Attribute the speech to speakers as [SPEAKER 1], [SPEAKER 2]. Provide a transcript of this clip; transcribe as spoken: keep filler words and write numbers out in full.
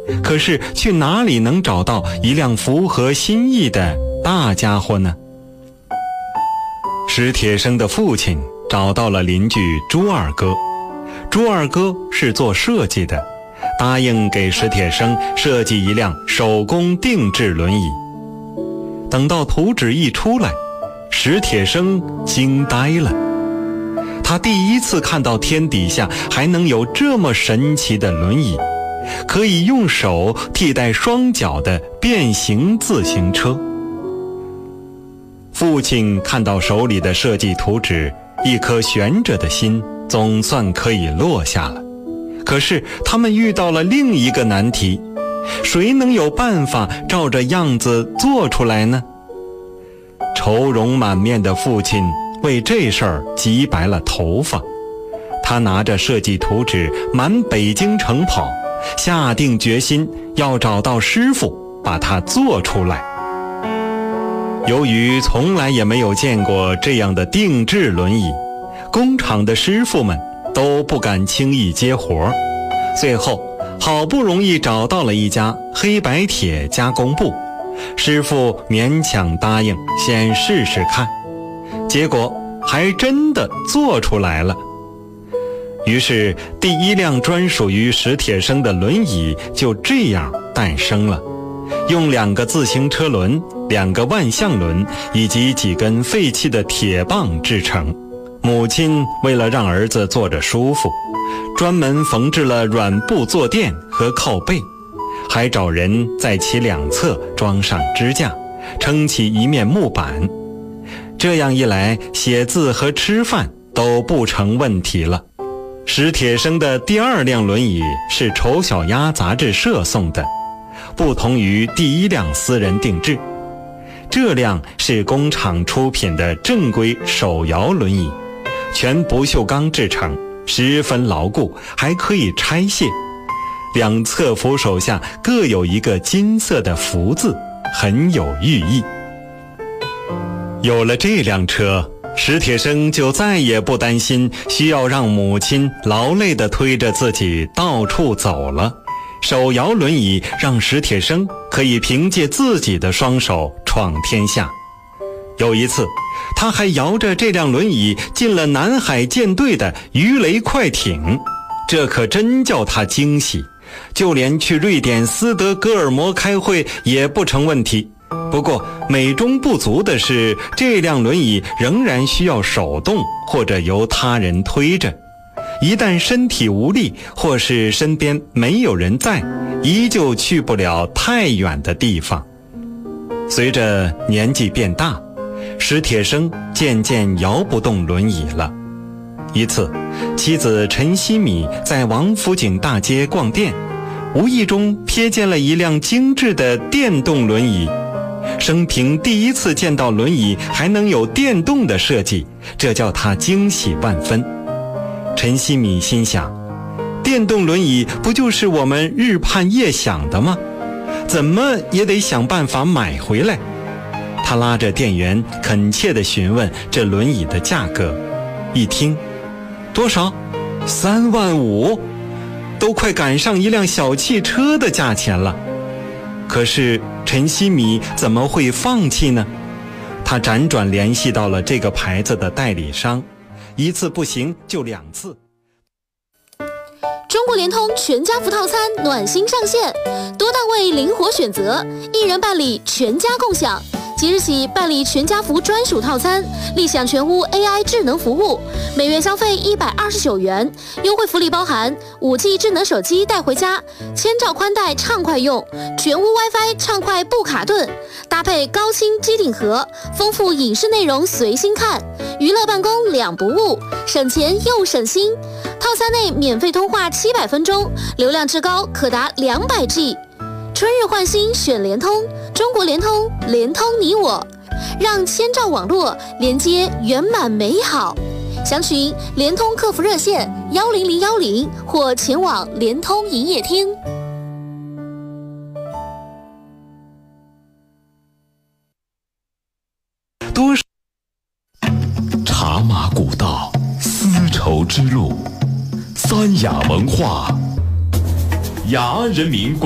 [SPEAKER 1] 可是去哪里能找到一辆符合心意的大家伙呢？史铁生的父亲找到了邻居朱二哥，朱二哥是做设计的，答应给史铁生设计一辆手工定制轮椅。等到图纸一出来，史铁生惊呆了。他第一次看到天底下还能有这么神奇的轮椅，可以用手替代双脚的变形自行车。父亲看到手里的设计图纸，一颗悬着的心总算可以落下了。可是他们遇到了另一个难题，谁能有办法照着样子做出来呢？愁容满面的父亲为这事儿急白了头发，他拿着设计图纸满北京城跑，下定决心要找到师傅把它做出来。由于从来也没有见过这样的定制轮椅，工厂的师傅们都不敢轻易接活。最后好不容易找到了一家黑白铁加工部，师傅勉强答应先试试看，结果还真的做出来了。于是第一辆专属于史铁生的轮椅就这样诞生了，用两个自行车轮、两个万向轮以及几根废弃的铁棒制成。母亲为了让儿子坐着舒服，专门缝制了软布坐垫和靠背，还找人在其两侧装上支架，撑起一面木板。这样一来，写字和吃饭都不成问题了。史铁生的第二辆轮椅是丑小鸭杂志社送的，不同于第一辆私人定制。这辆是工厂出品的正规手摇轮椅，全不锈钢制成，十分牢固，还可以拆卸。两侧扶手下各有一个金色的福字，很有寓意。有了这辆车，史铁生就再也不担心需要让母亲劳累地推着自己到处走了。手摇轮椅让史铁生可以凭借自己的双手闯天下。有一次，他还摇着这辆轮椅进了南海舰队的鱼雷快艇，这可真叫他惊喜，就连去瑞典斯德哥尔摩开会也不成问题。不过美中不足的是，这辆轮椅仍然需要手动或者由他人推着，一旦身体无力或是身边没有人在，依旧去不了太远的地方。随着年纪变大，史铁生渐渐摇不动轮椅了。一次，妻子陈希米在王府井大街逛店，无意中瞥见了一辆精致的电动轮椅。生平第一次见到轮椅还能有电动的设计，这叫他惊喜万分。陈希米心想，电动轮椅不就是我们日盼夜想的吗？怎么也得想办法买回来。他拉着店员恳切地询问这轮椅的价格，一听，多少？三万五，都快赶上一辆小汽车的价钱了。可是陈希米怎么会放弃呢？他辗转联系到了这个牌子的代理商，一次不行就两次。
[SPEAKER 2] 中国联通全家福套餐暖心上线，多档位灵活选择，一人办理全家共享。即日起办理全家福专属套餐，立享全屋 A I 智能服务，每月消费一百二十九元，优惠福利包含 五 G 智能手机带回家，千兆宽带畅快用，全屋 WiFi 畅快不卡顿，搭配高清机顶盒，丰富影视内容随心看，娱乐办公两不误，省钱又省心。套餐内免费通话七百分钟，流量至高可达两百 G。春日换新选联通，中国联通，联通你我，让千兆网络连接圆满美好。详询联通客服热线幺零零幺零或前往联通营业厅。
[SPEAKER 1] 多少
[SPEAKER 3] 茶马古道，丝绸之路，三雅文化，雅安人民